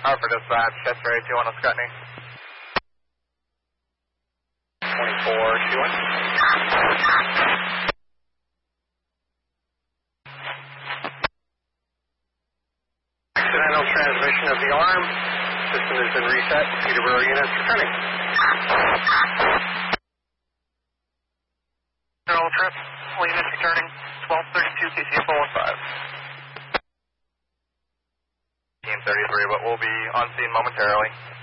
Harper dispatch, Chester 821 on Scotney. 24, Shewan. Accidental transmission of the arm. System has been reset. Peterborough units returning. General trip. All units returning. 1232 KCF 415. 33, but we'll be on scene momentarily.